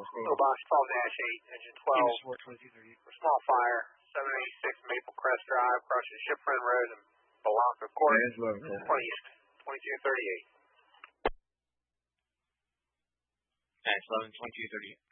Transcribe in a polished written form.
Obosh 12-8, engine 12. For small fire, 786 Maple Crest Drive, crossing Shipfriend Road and Belanca Court. 2238. That's 11-22-38.